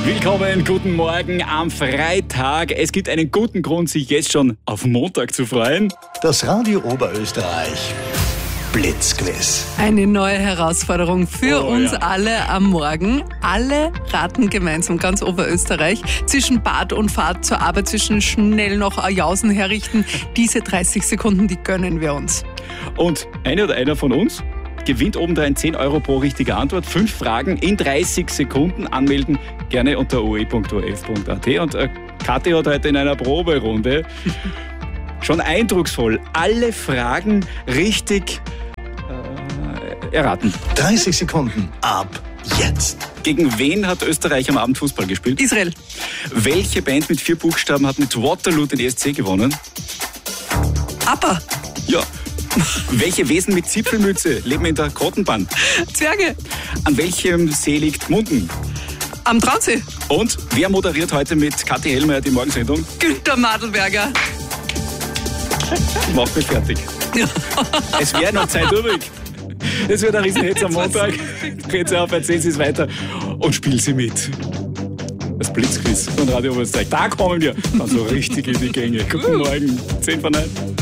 Willkommen, guten Morgen am Freitag. Es gibt einen guten Grund, sich jetzt schon auf Montag zu freuen. Das Radio Oberösterreich Blitzquiz. Eine neue Herausforderung für uns alle am Morgen. Alle raten gemeinsam, ganz Oberösterreich, zwischen Bad und Fahrt zur Arbeit, zwischen schnell noch Jausen herrichten. Diese 30 Sekunden, die gönnen wir uns. Und eine oder einer von uns gewinnt obendrein 10 Euro pro richtige Antwort. 5 Fragen in 30 Sekunden. Anmelden gerne unter oe.orf.at. Und Kathi hat heute in einer Proberunde schon eindrucksvoll alle Fragen richtig erraten. 30 Sekunden ab jetzt. Gegen wen hat Österreich am Abend Fußball gespielt? Israel. Welche Band mit 4 Buchstaben hat mit Waterloo den ESC gewonnen? ABBA. Ja. Welche Wesen mit Zipfelmütze leben in der Kottenbahn? Zwerge. An welchem See liegt Munden? Am Traunsee. Und wer moderiert heute mit Kathi Hellmeier die Morgensendung? Günter Madelberger. Macht mich fertig. Es wäre noch Zeit übrig. Das wird ein Riesenhetz am Montag. Dreht sie auf, erzählen Sie es weiter und spielen Sie mit. Das Blitzquiz von Radio Oberösterreich. Da kommen wir dann so richtig in die Gänge. Guten Morgen, 10 vor 9.